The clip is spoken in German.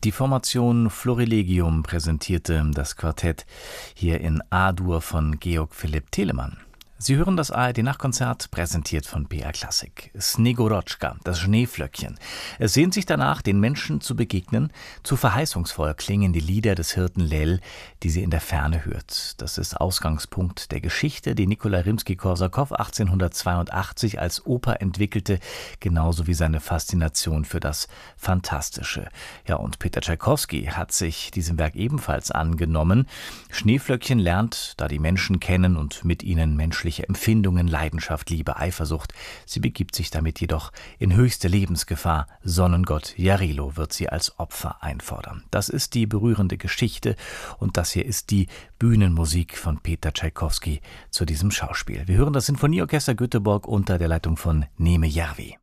Die Formation Florilegium präsentierte das Quartett hier in A-Dur von Georg Philipp Telemann. Sie hören das ARD-Nachtkonzert, präsentiert von BR Klassik. Snegorotschka, das Schneeflöckchen. Es sehnt sich danach, den Menschen zu begegnen. Zu verheißungsvoll klingen die Lieder des Hirten Lel, die sie in der Ferne hört. Das ist Ausgangspunkt der Geschichte, die Nikolai Rimski-Korsakow 1882 als Oper entwickelte, genauso wie seine Faszination für das Fantastische. Ja, und Peter Tschaikowski hat sich diesem Werk ebenfalls angenommen. Schneeflöckchen lernt, da die Menschen kennen und mit ihnen menschliche Empfindungen, Leidenschaft, Liebe, Eifersucht. Sie begibt sich damit jedoch in höchste Lebensgefahr. Sonnengott Jarilo wird sie als Opfer einfordern. Das ist die berührende Geschichte und das hier ist die Bühnenmusik von Peter Tschaikowski zu diesem Schauspiel. Wir hören das Sinfonieorchester Göteborg unter der Leitung von Neeme Järvi.